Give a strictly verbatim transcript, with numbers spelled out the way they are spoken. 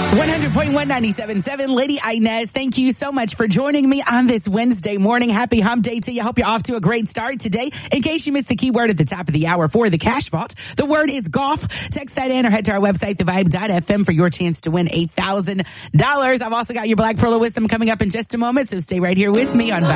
one hundred point one, ninety-seven point seven, Lady Inez, thank you so much for joining me on this Wednesday morning. Happy hump day to you. Hope you're off to a great start today. In case you missed the keyword at the top of the hour for the Cash Vault, the word is golf. Text that in or head to our website, the vibe dot f m, for your chance to win eight thousand dollars. I've also got your Black Pearl of Wisdom coming up in just a moment, so stay right here with me on Vibe.